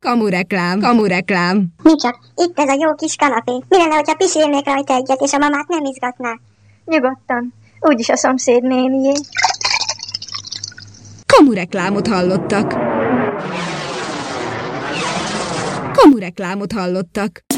Kamureklám, kamureklám. Mi csak, itt ez a jó kis kanapé. Mi lenne, hogyha pisilnék rajta egyet, és a mamát nem izgatná? Nyugodtan, úgyis a szomszéd nénié. Kamureklámot hallottak. Kamureklámot hallottak.